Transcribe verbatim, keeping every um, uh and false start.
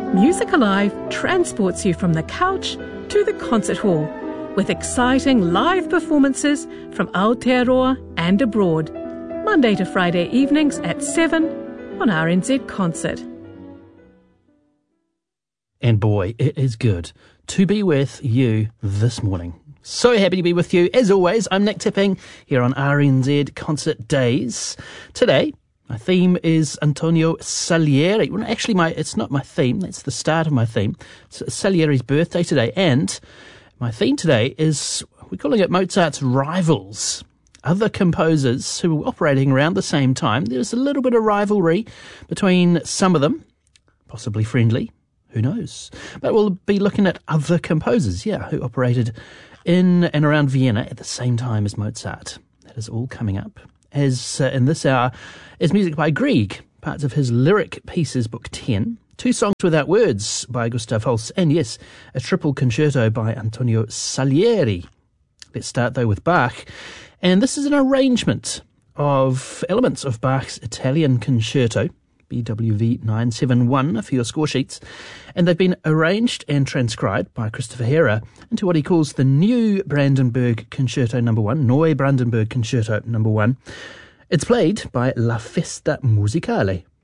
Music Alive transports you from the couch to the concert hall with exciting live performances from Aotearoa and abroad, Monday to Friday evenings at seven on R N Z Concert. And boy, it is good to be with you this morning. So happy to be with you. As always, I'm Nick Tipping here on R N Z Concert Days. Today, my theme is Antonio Salieri. Well, actually, my it's not my theme. That's the start of my theme. It's Salieri's birthday today. And my theme today is, we're calling it Mozart's rivals. Other composers who were operating around the same time. There's a little bit of rivalry between some of them, possibly friendly. Who knows? But we'll be looking at other composers, yeah, who operated in and around Vienna at the same time as Mozart. That is all coming up. As uh, in this hour is music by Grieg, parts of his lyric pieces, Book ten, two songs without words by Gustav Holst, and yes, a triple concerto by Antonio Salieri. Let's start though with Bach, and this is an arrangement of elements of Bach's Italian concerto, B W V nine seven one for your score sheets, and they've been arranged and transcribed by Christopher Hera into what he calls the New Brandenburg Concerto Number One, Neue Brandenburg Concerto Number One. It's played by La Festa Musicale.